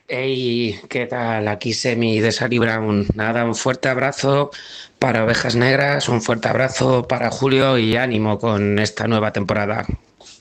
Hey, ¿qué tal? Aquí Semi de Sally Brown. Nada, un fuerte abrazo para Ovejas Negras, un fuerte abrazo para Julio y ánimo con esta nueva temporada.